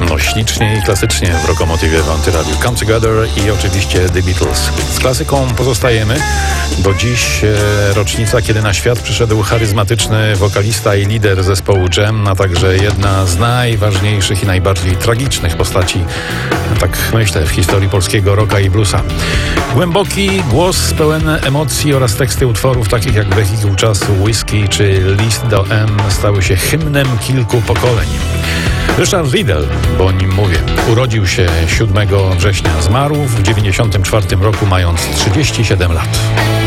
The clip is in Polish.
No ślicznie i klasycznie w Lokomotywie w Antyradiu. Come Together i oczywiście The Beatles. Z klasyką pozostajemy, bo dziś rocznica, kiedy na świat przyszedł charyzmatyczny wokalista i lider zespołu Jam, a także jedna z najważniejszych i najbardziej tragicznych postaci, tak myślę, w historii polskiego rocka i bluesa. Głęboki głos pełen emocji oraz teksty utworów takich jak Wehikuł Czasu, Whisky czy List do M stały się hymnem kilku pokoleń. Ryszard Riedel, bo o nim mówię, urodził się 7 września, zmarł w 1994 roku, mając 37 lat.